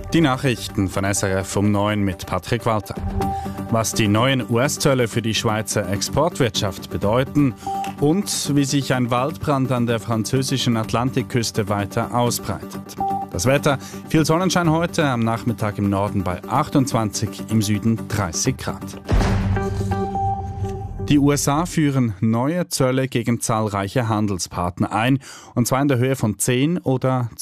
Die Nachrichten von SRF um 9 mit Patrick Walter. Was die neuen US-Zölle für die Schweizer Exportwirtschaft bedeuten und wie sich ein Waldbrand an der französischen Atlantikküste weiter ausbreitet. Das Wetter: viel Sonnenschein heute, am Nachmittag im Norden bei 28, im Süden 30 Grad. Die USA führen neue Zölle gegen zahlreiche Handelspartner ein, und zwar in der Höhe von 10 oder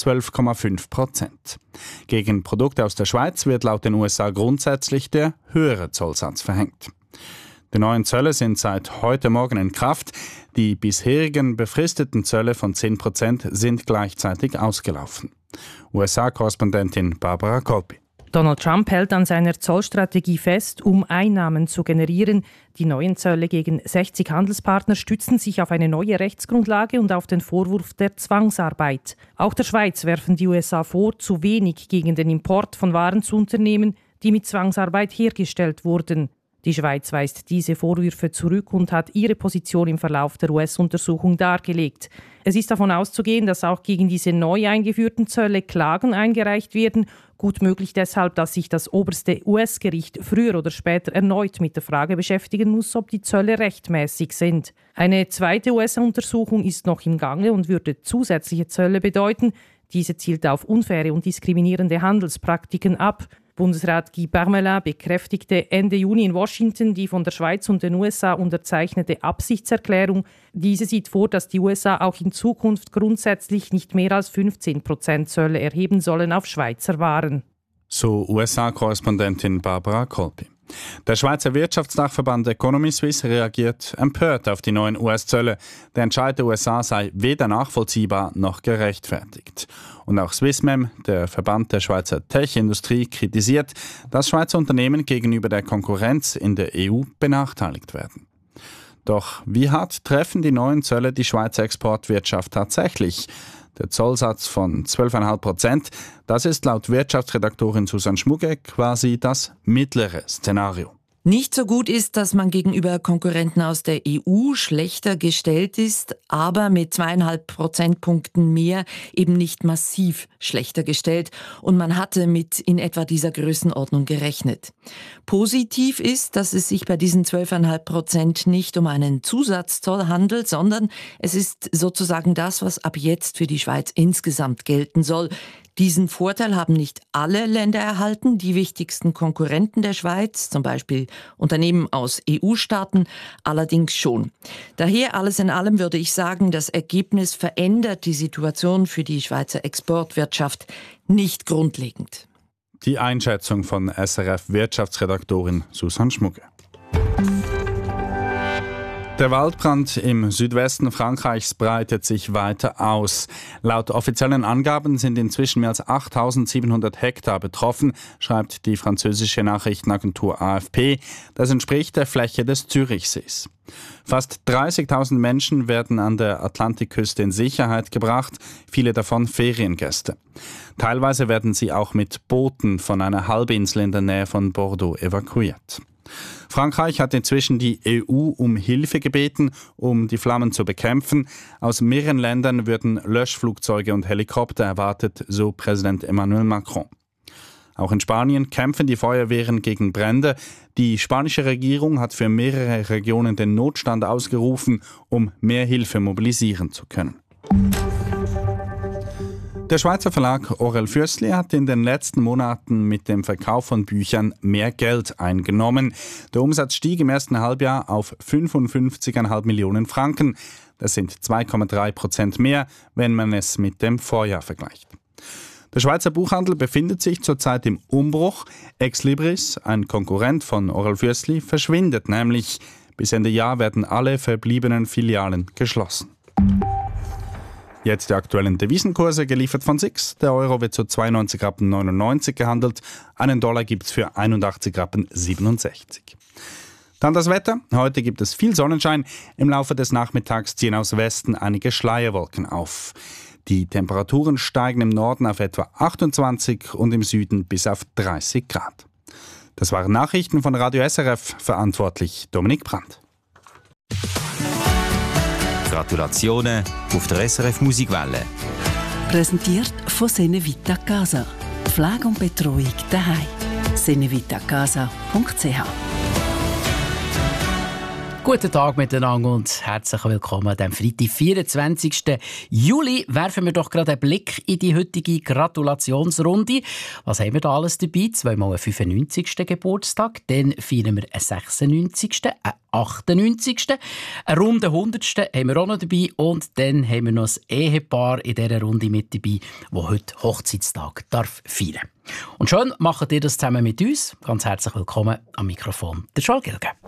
12,5%. Gegen Produkte aus der Schweiz wird laut den USA grundsätzlich der höhere Zollsatz verhängt. Die neuen Zölle sind seit heute Morgen in Kraft. Die bisherigen befristeten Zölle von 10% sind gleichzeitig ausgelaufen. USA-Korrespondentin Barbara Kolpi. Donald Trump hält an seiner Zollstrategie fest, um Einnahmen zu generieren. Die neuen Zölle gegen 60 Handelspartner stützen sich auf eine neue Rechtsgrundlage und auf den Vorwurf der Zwangsarbeit. Auch der Schweiz werfen die USA vor, zu wenig gegen den Import von Waren zu unternehmen, die mit Zwangsarbeit hergestellt wurden. Die Schweiz weist diese Vorwürfe zurück und hat ihre Position im Verlauf der US-Untersuchung dargelegt. Es ist davon auszugehen, dass auch gegen diese neu eingeführten Zölle Klagen eingereicht werden. Gut möglich deshalb, dass sich das oberste US-Gericht früher oder später erneut mit der Frage beschäftigen muss, ob die Zölle rechtmäßig sind. Eine zweite US-Untersuchung ist noch im Gange und würde zusätzliche Zölle bedeuten. Diese zielt auf unfaire und diskriminierende Handelspraktiken ab. Bundesrat Guy Parmelin bekräftigte Ende Juni in Washington die von der Schweiz und den USA unterzeichnete Absichtserklärung. Diese sieht vor, dass die USA auch in Zukunft grundsätzlich nicht mehr als 15% Zölle erheben sollen auf Schweizer Waren. So USA-Korrespondentin Barbara Kolpi. Der Schweizer Wirtschaftsdachverband Economy Suisse reagiert empört auf die neuen US-Zölle. Der Entscheid der USA sei weder nachvollziehbar noch gerechtfertigt. Und auch Swissmem, der Verband der Schweizer Tech-Industrie, kritisiert, dass Schweizer Unternehmen gegenüber der Konkurrenz in der EU benachteiligt werden. Doch wie hart treffen die neuen Zölle die Schweizer Exportwirtschaft tatsächlich? Der Zollsatz von 12,5%, das ist laut Wirtschaftsredaktorin Susanne Schmugge quasi das mittlere Szenario. Nicht so gut ist, dass man gegenüber Konkurrenten aus der EU schlechter gestellt ist, aber mit 2,5 Prozentpunkten mehr eben nicht massiv schlechter gestellt. Und man hatte mit in etwa dieser Größenordnung gerechnet. Positiv ist, dass es sich bei diesen 12,5% nicht um einen Zusatzzoll handelt, sondern es ist sozusagen das, was ab jetzt für die Schweiz insgesamt gelten soll. Diesen Vorteil haben nicht alle Länder erhalten, die wichtigsten Konkurrenten der Schweiz, zum Beispiel Unternehmen aus EU-Staaten, allerdings schon. Daher alles in allem würde ich sagen, das Ergebnis verändert die Situation für die Schweizer Exportwirtschaft nicht grundlegend. Die Einschätzung von SRF-Wirtschaftsredaktorin Susanne Schmugge. Der Waldbrand im Südwesten Frankreichs breitet sich weiter aus. Laut offiziellen Angaben sind inzwischen mehr als 8.700 Hektar betroffen, schreibt die französische Nachrichtenagentur AFP. Das entspricht der Fläche des Zürichsees. Fast 30.000 Menschen werden an der Atlantikküste in Sicherheit gebracht, viele davon Feriengäste. Teilweise werden sie auch mit Booten von einer Halbinsel in der Nähe von Bordeaux evakuiert. Frankreich hat inzwischen die EU um Hilfe gebeten, um die Flammen zu bekämpfen. Aus mehreren Ländern würden Löschflugzeuge und Helikopter erwartet, so Präsident Emmanuel Macron. Auch in Spanien kämpfen die Feuerwehren gegen Brände. Die spanische Regierung hat für mehrere Regionen den Notstand ausgerufen, um mehr Hilfe mobilisieren zu können. Der Schweizer Verlag Orell Füssli hat in den letzten Monaten mit dem Verkauf von Büchern mehr Geld eingenommen. Der Umsatz stieg im ersten Halbjahr auf 55,5 Millionen Franken. Das sind 2,3% mehr, wenn man es mit dem Vorjahr vergleicht. Der Schweizer Buchhandel befindet sich zurzeit im Umbruch. Exlibris, ein Konkurrent von Orell Füssli, verschwindet nämlich. Bis Ende Jahr werden alle verbliebenen Filialen geschlossen. Jetzt die aktuellen Devisenkurse, geliefert von SIX. Der Euro wird zu 92,99 Rappen gehandelt. Einen Dollar gibt es für 81,67 Rappen. Dann das Wetter. Heute gibt es viel Sonnenschein. Im Laufe des Nachmittags ziehen aus Westen einige Schleierwolken auf. Die Temperaturen steigen im Norden auf etwa 28 und im Süden bis auf 30 Grad. Das waren Nachrichten von Radio SRF, verantwortlich Dominik Brandt. Gratulationen auf der SRF Musikwelle. Präsentiert von Sene Vita Casa. Pflege und Betreuung daheim. senevitacasa.ch. Guten Tag miteinander und herzlich willkommen am Freitag, 24. Juli. Werfen wir doch gerade einen Blick in die heutige Gratulationsrunde. Was haben wir da alles dabei? Zweimal einen 95. Geburtstag, dann feiern wir einen 96., einen 98., einen runden 100. haben wir auch noch dabei und dann haben wir noch ein Ehepaar in dieser Runde mit dabei, das heute Hochzeitstag darf feiern. Und schön macht ihr das zusammen mit uns. Ganz herzlich willkommen am Mikrofon, der Charles Gilgen.